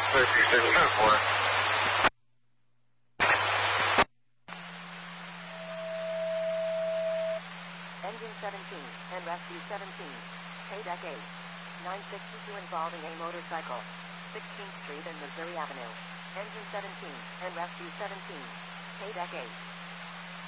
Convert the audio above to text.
3674. Engine 17 and Rescue 17. Paydeck 8. 962 involving a motorcycle. 16th Street and Missouri Avenue. Engine 17 and Rescue 17. Paydeck 8.